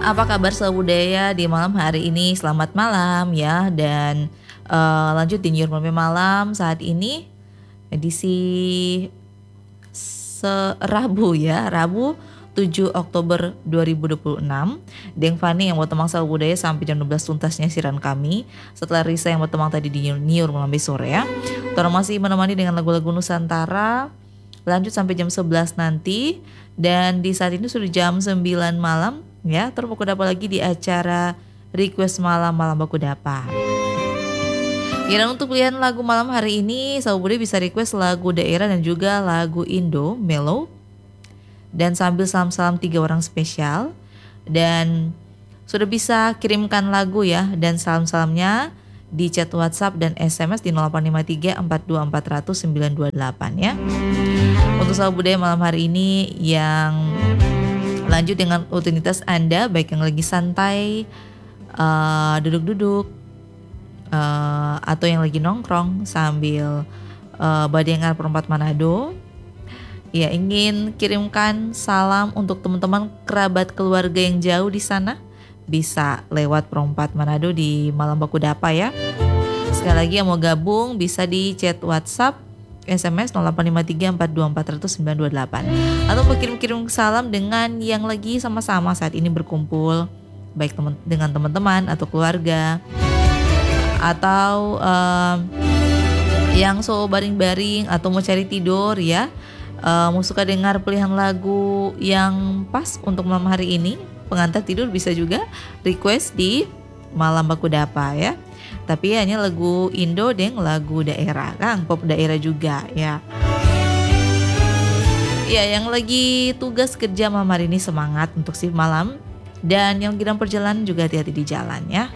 Apa kabar Sobat Budaya di malam hari ini? Selamat malam ya. Dan lanjut di New York Malam saat ini edisi Rabu ya, Rabu 7 Oktober 2026. Deng Fani yang buat temang Sobat Budaya sampai jam 12 tuntasnya siaran kami. Setelah Risa yang buat temang tadi di New York Malam sore ya. Kita masih menemani dengan lagu-lagu Nusantara. Lanjut sampai jam 11 nanti. Dan di saat ini sudah jam 9 malam ya. Terus Baku Dapa lagi di acara Request Malam Baku Dapa. Ya, dan untuk pilihan lagu malam hari ini Sobat Budaya bisa request lagu daerah dan juga lagu Indo Mellow. Dan sambil salam-salam 3 orang spesial. Dan sudah bisa kirimkan lagu ya dan salam-salamnya di chat WhatsApp dan SMS di 0853 42400 928 ya. Untuk Sobat Budaya malam hari ini yang lanjut dengan rutinitas Anda, baik yang lagi santai, duduk-duduk, atau yang lagi nongkrong sambil Badengar Perempat Manado, ya ingin kirimkan salam untuk teman-teman kerabat keluarga yang jauh di sana, bisa lewat Perempat Manado di Malam Baku Dapa ya. Sekali lagi yang mau gabung bisa di chat WhatsApp, SMS 0853 42400 928 atau berkirim-kirim salam dengan yang lagi sama-sama saat ini berkumpul, baik dengan teman-teman atau keluarga, atau yang so baring-baring atau mau cari tidur ya, mau suka dengar pilihan lagu yang pas untuk malam hari ini, pengantar tidur bisa juga request di Malam Baku Dapa ya. Tapi hanya lagu Indo dan lagu daerah, Kang, pop daerah juga ya. Ya, yang lagi tugas kerja malam hari ini semangat untuk shift malam, dan yang sedang perjalanan juga hati-hati di jalan ya.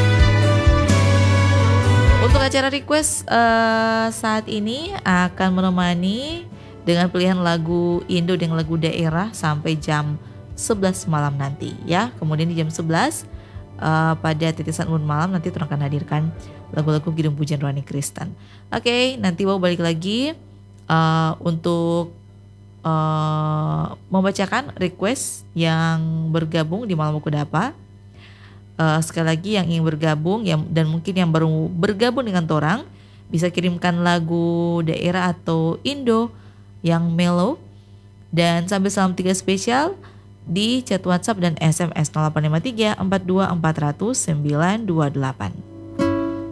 Untuk acara request saat ini akan menemani dengan pilihan lagu Indo dan lagu daerah sampai jam 11 malam nanti ya. Kemudian di jam 11 pada titisan ulun malam nanti akan hadirkan lagu-lagu Kidung Pujian Rohani Kristen. Oke, nanti mau balik lagi untuk membacakan request yang bergabung di Malam Baku Dapa. Sekali lagi yang ingin bergabung dan mungkin yang baru bergabung dengan Torang bisa kirimkan lagu daerah atau Indo yang mellow dan sambil salam 3 spesial di chat WhatsApp dan SMS 0853 42400 928.